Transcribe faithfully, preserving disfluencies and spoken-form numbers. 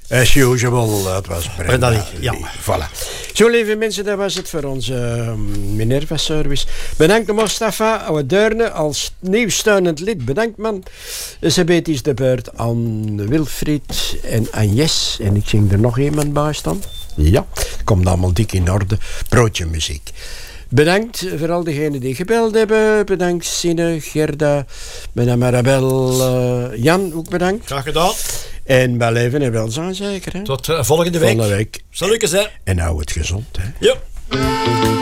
As usual, dat was Brenda. Brenda, ja. Voilà. Zo, lieve mensen, dat was het voor onze uh, Minerva-service. Bedankt Mustafa, oude Deurne, als nieuw steunend lid. Bedankt, man. Ze beet is de beurt aan Wilfried en Agnes. En ik zing er nog iemand bij staan. Ja, komt allemaal dik in orde. Broodje muziek. Bedankt voor al diegenen die gebeld hebben. Bedankt Sine, Gerda, Madame Marabel, uh, Jan ook bedankt. Graag gedaan. En wel even en welzijn zeker. Hè? Tot uh, volgende week. Volgende week. Salutjes, hè. En hou het gezond. Hè? Ja.